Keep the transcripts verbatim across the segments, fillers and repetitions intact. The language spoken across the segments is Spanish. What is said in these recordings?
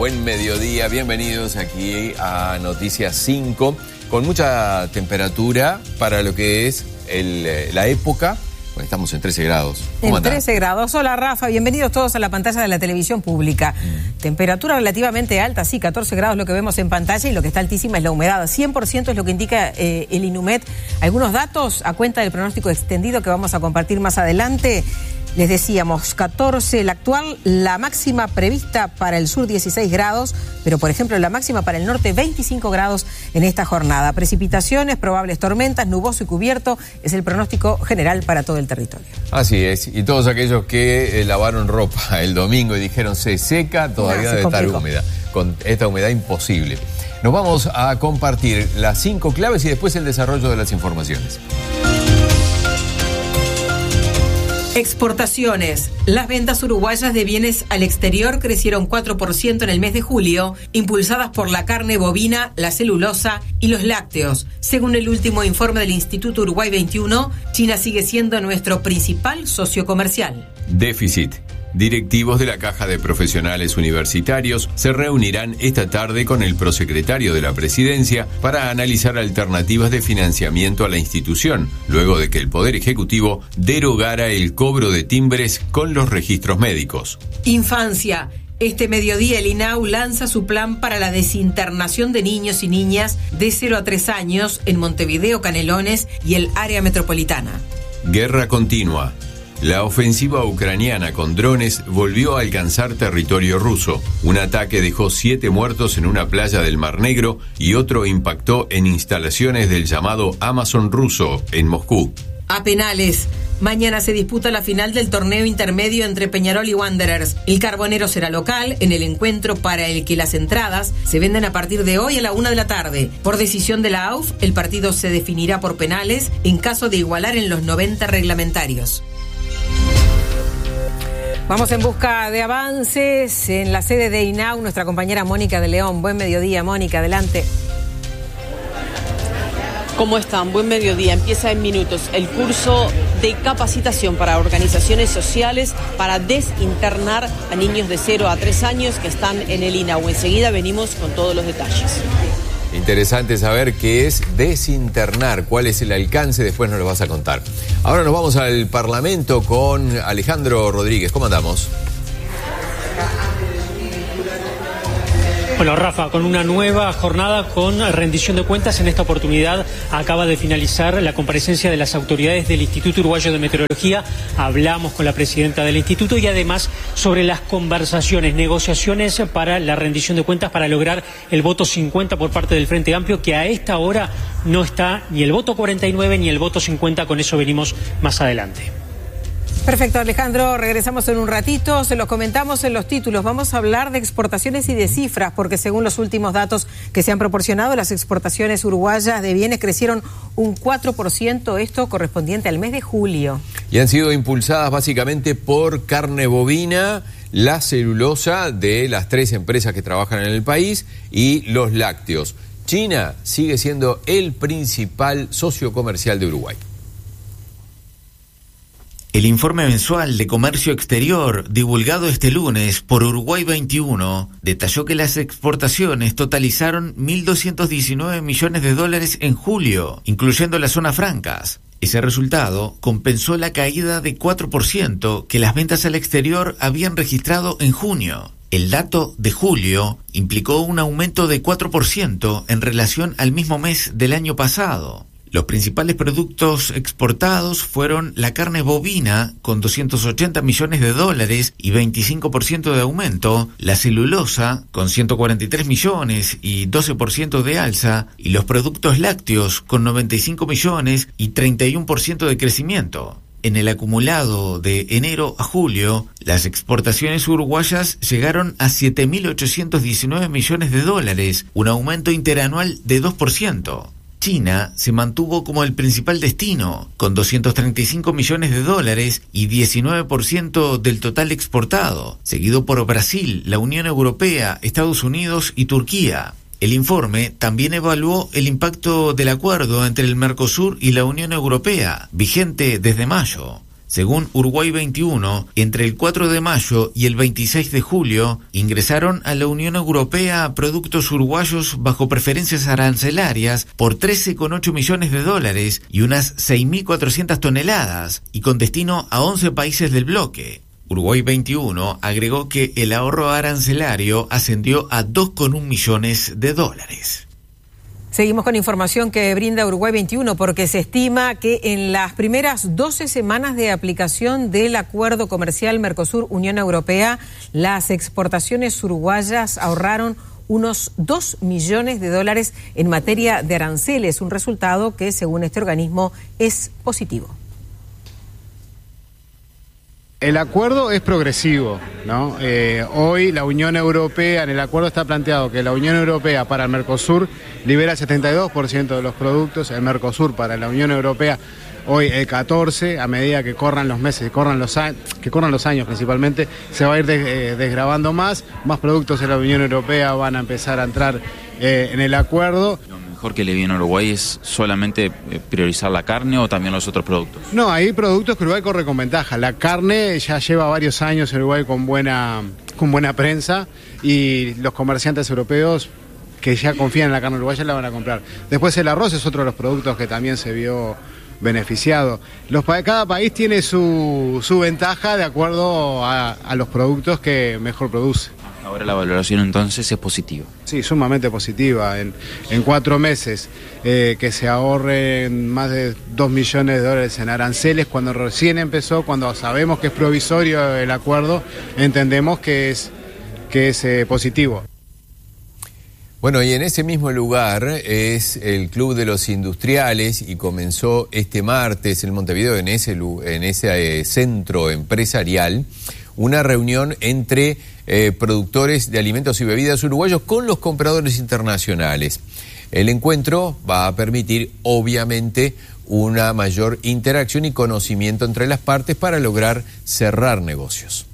buen mediodía, bienvenidos aquí a Noticias cinco, con mucha temperatura para lo que es el, la época. Bueno, estamos en trece grados. En trece grados. Hola Rafa, bienvenidos todos a la pantalla de la televisión pública. Mm. Temperatura relativamente alta, sí, catorce grados lo que vemos en pantalla, y lo que está altísima es la humedad. cien por ciento es lo que indica eh, el INUMED. Algunos datos a cuenta del pronóstico extendido que vamos a compartir más adelante. Les decíamos, catorce el actual, la máxima prevista para el sur dieciséis grados, pero por ejemplo la máxima para el norte veinticinco grados en esta jornada. Precipitaciones, probables tormentas, nuboso y cubierto, es el pronóstico general para todo el territorio. Así es, y todos aquellos que eh, lavaron ropa el domingo y dijeron se seca, todavía debe estar húmeda, con esta humedad imposible. Nos vamos a compartir las cinco claves y después el desarrollo de las informaciones. Exportaciones. Las ventas uruguayas de bienes al exterior crecieron cuatro por ciento en el mes de julio, impulsadas por la carne bovina, la celulosa y los lácteos. Según el último informe del Instituto Uruguay veintiuno, China sigue siendo nuestro principal socio comercial. Déficit. Directivos de la Caja de Profesionales Universitarios se reunirán esta tarde con el prosecretario de la Presidencia para analizar alternativas de financiamiento a la institución, luego de que el Poder Ejecutivo derogara el cobro de timbres con los registros médicos. Infancia. Este mediodía el INAU lanza su plan para la desinternación de niños y niñas de cero a tres años en Montevideo, Canelones y el área metropolitana. Guerra continua. La ofensiva ucraniana con drones volvió a alcanzar territorio ruso. Un ataque dejó siete muertos en una playa del Mar Negro y otro impactó en instalaciones del llamado Amazon ruso en Moscú. A penales. Mañana se disputa la final del torneo intermedio entre Peñarol y Wanderers. El Carbonero será local en el encuentro para el que las entradas se venden a partir de hoy a la una de la tarde. Por decisión de la A U F, el partido se definirá por penales en caso de igualar en los noventa reglamentarios. Vamos en busca de avances en la sede de INAU, nuestra compañera Mónica de León. Buen mediodía, Mónica, adelante. ¿Cómo están? Buen mediodía. Empieza en minutos el curso de capacitación para organizaciones sociales para desinternar a niños de cero a tres años que están en el INAU. Enseguida venimos con todos los detalles. Interesante saber qué es desinternar, cuál es el alcance, después nos lo vas a contar. Ahora nos vamos al Parlamento con Alejandro Rodríguez. ¿Cómo andamos? Bueno, Rafa, con una nueva jornada con rendición de cuentas. En esta oportunidad acaba de finalizar la comparecencia de las autoridades del Instituto Uruguayo de Meteorología. Hablamos con la presidenta del instituto y además sobre las conversaciones, negociaciones para la rendición de cuentas para lograr el voto cincuenta por parte del Frente Amplio, que a esta hora no está ni el voto cuarenta y nueve ni el voto cincuenta. Con eso venimos más adelante. Perfecto, Alejandro, regresamos en un ratito, se los comentamos en los títulos. Vamos a hablar de exportaciones y de cifras, porque según los últimos datos que se han proporcionado, las exportaciones uruguayas de bienes crecieron un cuatro por ciento, esto correspondiente al mes de julio. Y han sido impulsadas básicamente por carne bovina, la celulosa de las tres empresas que trabajan en el país y los lácteos. China sigue siendo el principal socio comercial de Uruguay. El informe mensual de comercio exterior, divulgado este lunes por Uruguay veintiuno, detalló que las exportaciones totalizaron mil doscientos diecinueve millones de dólares en julio, incluyendo las zonas francas. Ese resultado compensó la caída de cuatro por ciento que las ventas al exterior habían registrado en junio. El dato de julio implicó un aumento de cuatro por ciento en relación al mismo mes del año pasado. Los principales productos exportados fueron la carne bovina, con doscientos ochenta millones de dólares y veinticinco por ciento de aumento, la celulosa, con ciento cuarenta y tres millones y doce por ciento de alza, y los productos lácteos, con noventa y cinco millones y treinta y uno por ciento de crecimiento. En el acumulado de enero a julio, las exportaciones uruguayas llegaron a siete mil ochocientos diecinueve millones de dólares, un aumento interanual de dos por ciento. China se mantuvo como el principal destino, con doscientos treinta y cinco millones de dólares y diecinueve por ciento del total exportado, seguido por Brasil, la Unión Europea, Estados Unidos y Turquía. El informe también evaluó el impacto del acuerdo entre el Mercosur y la Unión Europea, vigente desde mayo. Según Uruguay veintiuno, entre el cuatro de mayo y el veintiséis de julio ingresaron a la Unión Europea productos uruguayos bajo preferencias arancelarias por trece coma ocho millones de dólares y unas seis mil cuatrocientas toneladas, y con destino a once países del bloque. Uruguay veintiuno agregó que el ahorro arancelario ascendió a dos coma uno millones de dólares. Seguimos con información que brinda Uruguay veintiuno, porque se estima que en las primeras doce semanas de aplicación del acuerdo comercial Mercosur-Unión Europea, las exportaciones uruguayas ahorraron unos dos millones de dólares en materia de aranceles, un resultado que, según este organismo, es positivo. El acuerdo es progresivo, ¿no? Eh, hoy la Unión Europea, en el acuerdo está planteado que la Unión Europea para el Mercosur libera el setenta y dos por ciento de los productos, el Mercosur para la Unión Europea hoy el catorce por ciento, a medida que corran los meses, que corran los, a- que corran los años principalmente, se va a ir des- eh, desgravando más, más productos de la Unión Europea van a empezar a entrar eh, en el acuerdo. ¿Lo mejor que le viene a Uruguay es solamente priorizar la carne o también los otros productos? No, hay productos que Uruguay corre con ventaja. La carne ya lleva varios años en Uruguay con buena, con buena prensa, y los comerciantes europeos que ya confían en la carne uruguaya la van a comprar. Después el arroz es otro de los productos que también se vio beneficiado. Los, cada país tiene su, su ventaja de acuerdo a, a los productos que mejor produce. Ahora la valoración entonces es positiva. Sí, sumamente positiva. En, en cuatro meses eh, que se ahorren más de dos millones de dólares en aranceles, cuando recién empezó, cuando sabemos que es provisorio el acuerdo, entendemos que es, que es eh, positivo. Bueno, y en ese mismo lugar es el Club de los Industriales, y comenzó este martes en Montevideo, en ese, en ese eh, centro empresarial, una reunión entre eh, productores de alimentos y bebidas uruguayos con los compradores internacionales. El encuentro va a permitir, obviamente, una mayor interacción y conocimiento entre las partes para lograr cerrar negocios.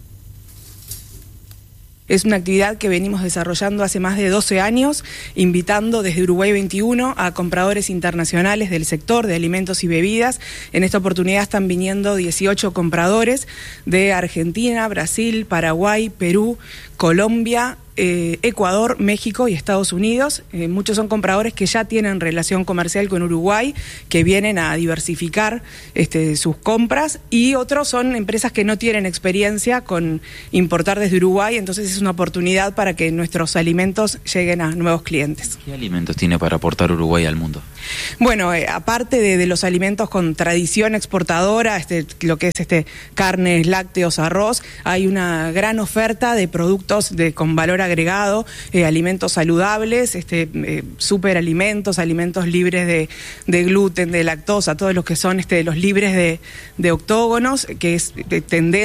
Es una actividad que venimos desarrollando hace más de doce años, invitando desde Uruguay veintiuno a compradores internacionales del sector de alimentos y bebidas. En esta oportunidad están viniendo dieciocho compradores de Argentina, Brasil, Paraguay, Perú, Colombia, eh, Ecuador, México y Estados Unidos. Eh, muchos son compradores que ya tienen relación comercial con Uruguay, que vienen a diversificar este, sus compras, y otros son empresas que no tienen experiencia con importar desde Uruguay, entonces es una oportunidad para que nuestros alimentos lleguen a nuevos clientes. ¿Qué alimentos tiene para aportar Uruguay al mundo? Bueno, eh, aparte de, de los alimentos con tradición exportadora, este, lo que es este carnes, lácteos, arroz, hay una gran oferta de productos de, con valor agregado, eh, alimentos saludables, este, eh, superalimentos, alimentos libres de, de gluten, de lactosa, todos los que son este, los libres de, de octógonos, que es de tendencia